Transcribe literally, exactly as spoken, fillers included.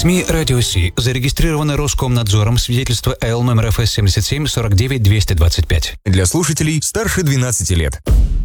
СМИ «Радио Си» зарегистрировано Роскомнадзором, свидетельство Эл номер эф эс семьдесят семь сорок девять двести двадцать пять. Для слушателей старше двенадцати лет.